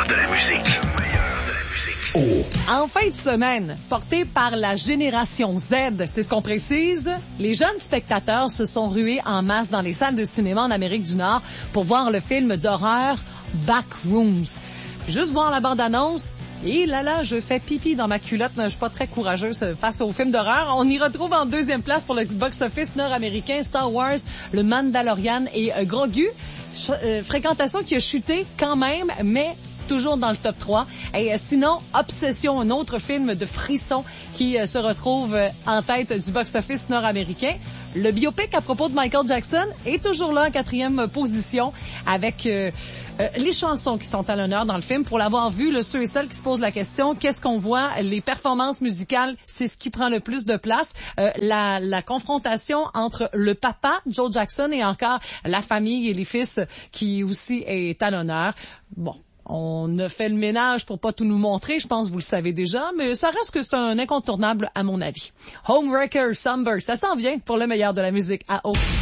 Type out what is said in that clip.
meilleur de la musique. En fin de semaine, porté par la génération Z, c'est ce qu'on précise, les jeunes spectateurs se sont rués en masse dans les salles de cinéma en Amérique du Nord pour voir le film d'horreur Backrooms. Juste voir la bande-annonce, et là, je fais pipi dans ma culotte. Je suis pas très courageuse face au film d'horreur. On y retrouve en deuxième place pour le box-office nord-américain Star Wars, le Mandalorian et Grogu. Fréquentation qui a chuté quand même, mais toujours dans le top 3. Et sinon, Obsession, un autre film de frisson qui se retrouve en tête du box-office nord-américain. Le biopic à propos de Michael Jackson est toujours là en 4e position avec les chansons qui sont à l'honneur dans le film. Pour l'avoir vu, ceux et celles qui se posent la question, qu'est-ce qu'on voit? Les performances musicales, c'est ce qui prend le plus de place. La confrontation entre le papa, Joe Jackson, et encore la famille et les fils qui aussi est à l'honneur. Bon. On a fait le ménage pour pas tout nous montrer, je pense que vous le savez déjà, mais ça reste que c'est un incontournable à mon avis. Homewrecker, Somber, ça s'en vient pour le meilleur de la musique à haut.